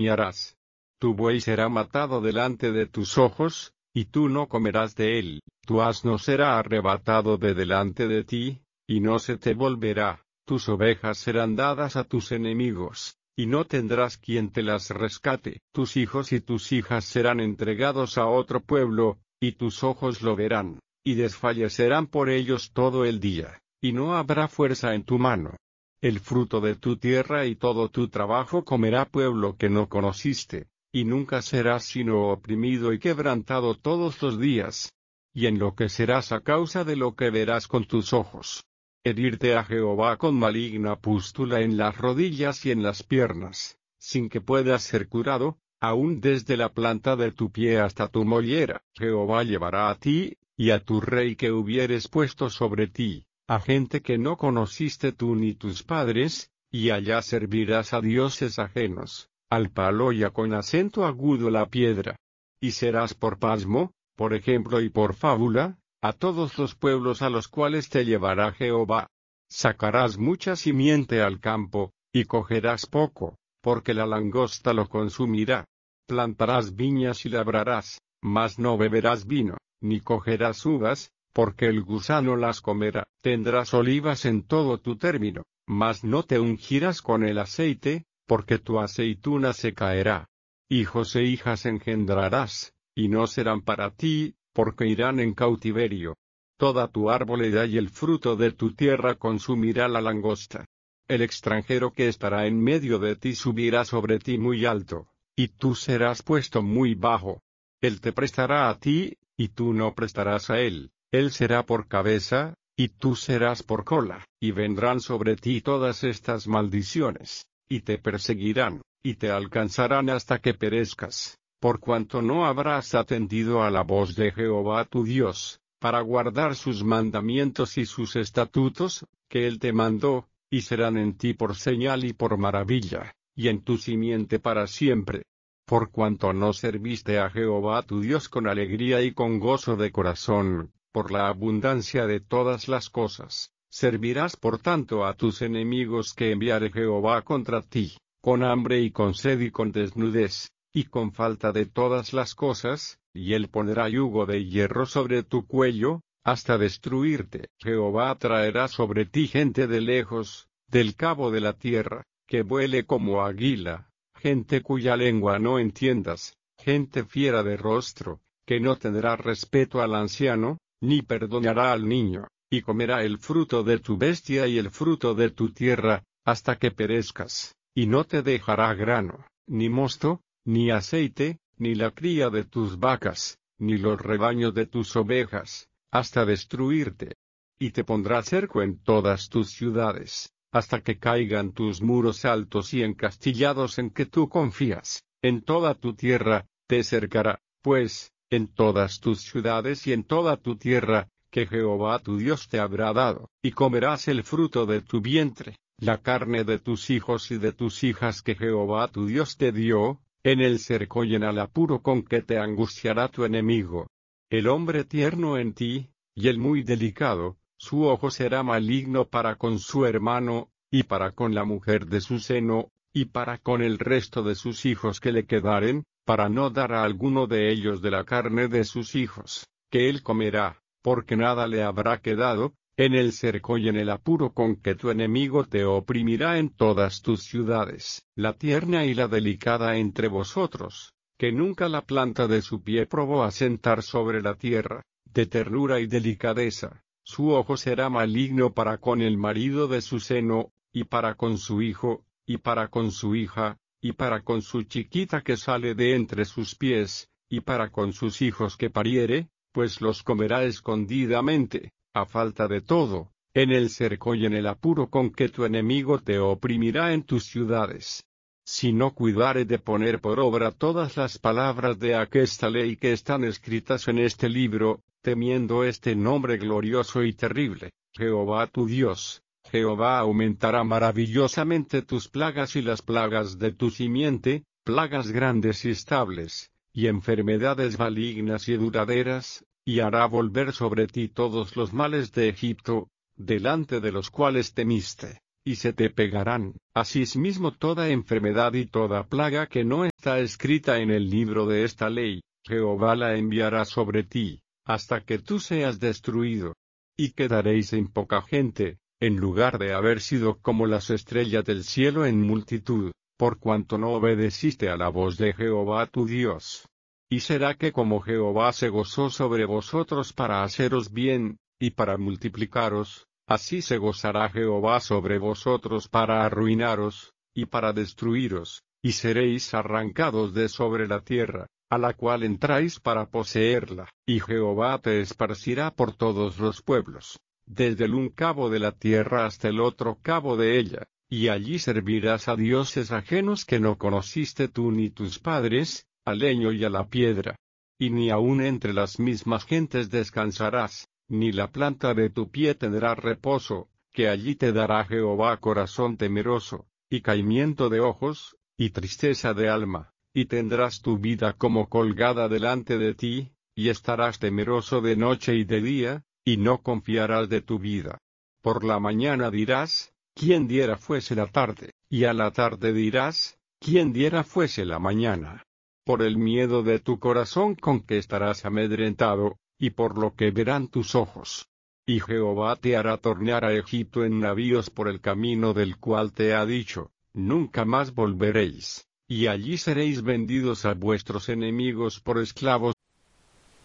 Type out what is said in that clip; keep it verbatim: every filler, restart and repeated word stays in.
y harás. Tu buey será matado delante de tus ojos, y tú no comerás de él, tu asno será arrebatado de delante de ti, y no se te volverá, tus ovejas serán dadas a tus enemigos, y no tendrás quien te las rescate, tus hijos y tus hijas serán entregados a otro pueblo, y tus ojos lo verán, y desfallecerán por ellos todo el día, y no habrá fuerza en tu mano. El fruto de tu tierra y todo tu trabajo comerá pueblo que no conociste, y nunca serás sino oprimido y quebrantado todos los días. Y enloquecerás a causa de lo que verás con tus ojos. Herirte a Jehová con maligna pústula en las rodillas y en las piernas, sin que puedas ser curado, aun desde la planta de tu pie hasta tu mollera. Jehová llevará a ti, y a tu rey que hubieres puesto sobre ti, a gente que no conociste tú ni tus padres, y allá servirás a dioses ajenos, al palo y a con acento agudo la piedra. Y serás por pasmo, por ejemplo y por fábula, a todos los pueblos a los cuales te llevará Jehová. Sacarás mucha simiente al campo, y cogerás poco, porque la langosta lo consumirá. Plantarás viñas y labrarás, mas no beberás vino, ni cogerás uvas, porque el gusano las comerá. Tendrás olivas en todo tu término, mas no te ungirás con el aceite, porque tu aceituna se caerá. Hijos e hijas engendrarás, y no serán para ti, porque irán en cautiverio. Toda tu arboleda y el fruto de tu tierra consumirá la langosta. El extranjero que estará en medio de ti subirá sobre ti muy alto, y tú serás puesto muy bajo. Él te prestará a ti, y tú no prestarás a él. Él será por cabeza, y tú serás por cola. Y vendrán sobre ti todas estas maldiciones, y te perseguirán, y te alcanzarán hasta que perezcas. Por cuanto no habrás atendido a la voz de Jehová tu Dios, para guardar sus mandamientos y sus estatutos, que él te mandó, y serán en ti por señal y por maravilla, y en tu simiente para siempre. Por cuanto no serviste a Jehová tu Dios con alegría y con gozo de corazón, por la abundancia de todas las cosas, servirás por tanto a tus enemigos que enviare Jehová contra ti, con hambre y con sed y con desnudez, y con falta de todas las cosas, y él pondrá yugo de hierro sobre tu cuello, hasta destruirte. Jehová traerá sobre ti gente de lejos, del cabo de la tierra, que vuele como águila, gente cuya lengua no entiendas, gente fiera de rostro, que no tendrá respeto al anciano, ni perdonará al niño, y comerá el fruto de tu bestia y el fruto de tu tierra, hasta que perezcas, y no te dejará grano, ni mosto, ni aceite, ni la cría de tus vacas, ni los rebaños de tus ovejas, hasta destruirte. Y te pondrá cerco en todas tus ciudades, hasta que caigan tus muros altos y encastillados en que tú confías. En toda tu tierra, te cercará, pues, en todas tus ciudades y en toda tu tierra, que Jehová tu Dios te habrá dado, y comerás el fruto de tu vientre, la carne de tus hijos y de tus hijas que Jehová tu Dios te dio, en el cerco y en el apuro con que te angustiará tu enemigo. El hombre tierno en ti, y el muy delicado, su ojo será maligno para con su hermano, y para con la mujer de su seno, y para con el resto de sus hijos que le quedaren, para no dar a alguno de ellos de la carne de sus hijos, que él comerá, porque nada le habrá quedado, en el cerco y en el apuro con que tu enemigo te oprimirá en todas tus ciudades. La tierna y la delicada entre vosotros, que nunca la planta de su pie probó asentar sobre la tierra, de ternura y delicadeza, su ojo será maligno para con el marido de su seno, y para con su hijo, y para con su hija, y para con su chiquita que sale de entre sus pies, y para con sus hijos que pariere, pues los comerá escondidamente, a falta de todo, en el cerco y en el apuro con que tu enemigo te oprimirá en tus ciudades. Si no cuidare de poner por obra todas las palabras de aquesta ley que están escritas en este libro, temiendo este nombre glorioso y terrible, Jehová tu Dios, Jehová aumentará maravillosamente tus plagas y las plagas de tu simiente, plagas grandes y estables, y enfermedades malignas y duraderas, y hará volver sobre ti todos los males de Egipto, delante de los cuales temiste, y se te pegarán, asimismo toda enfermedad y toda plaga que no está escrita en el libro de esta ley, Jehová la enviará sobre ti, hasta que tú seas destruido. Y quedaréis en poca gente, en lugar de haber sido como las estrellas del cielo en multitud, por cuanto no obedeciste a la voz de Jehová tu Dios. Y será que como Jehová se gozó sobre vosotros para haceros bien, y para multiplicaros, así se gozará Jehová sobre vosotros para arruinaros, y para destruiros, y seréis arrancados de sobre la tierra, a la cual entráis para poseerla, y Jehová te esparcirá por todos los pueblos, desde el un cabo de la tierra hasta el otro cabo de ella, y allí servirás a dioses ajenos que no conociste tú ni tus padres, al leño y a la piedra. Y ni aun entre las mismas gentes descansarás, ni la planta de tu pie tendrá reposo, que allí te dará Jehová corazón temeroso, y caimiento de ojos, y tristeza de alma, y tendrás tu vida como colgada delante de ti, y estarás temeroso de noche y de día, y no confiarás de tu vida. Por la mañana dirás, ¿quién diera fuese la tarde? Y a la tarde dirás, ¿quién diera fuese la mañana? Por el miedo de tu corazón con que estarás amedrentado, y por lo que verán tus ojos. Y Jehová te hará tornar a Egipto en navíos por el camino del cual te ha dicho, nunca más volveréis, y allí seréis vendidos a vuestros enemigos por esclavos